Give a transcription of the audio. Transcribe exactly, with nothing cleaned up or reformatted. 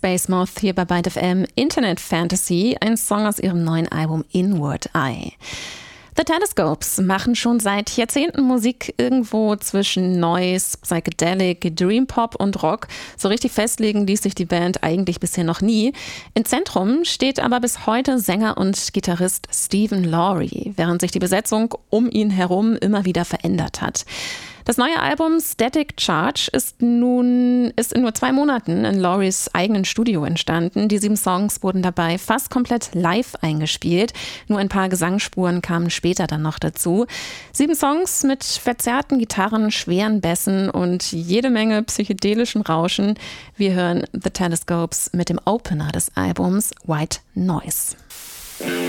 Space Moth hier bei Byte F M. Internet Fantasy, ein Song aus ihrem neuen Album Inward Eye. The Telescopes machen schon seit Jahrzehnten Musik irgendwo zwischen Noise, Psychedelic, Dream Pop und Rock. So richtig festlegen ließ sich die Band eigentlich bisher noch nie. Im Zentrum steht aber bis heute Sänger und Gitarrist Stephen Lawry, während sich die Besetzung um ihn herum immer wieder verändert hat. Das neue Album Static Charge ist nun ist in nur zwei Monaten in Lawrys eigenen Studio entstanden. Die sieben Songs wurden dabei fast komplett live eingespielt. Nur ein paar Gesangsspuren kamen später dann noch dazu. Sieben Songs mit verzerrten Gitarren, schweren Bässen und jede Menge psychedelischen Rauschen. Wir hören The Telescopes mit dem Opener des Albums White Noise.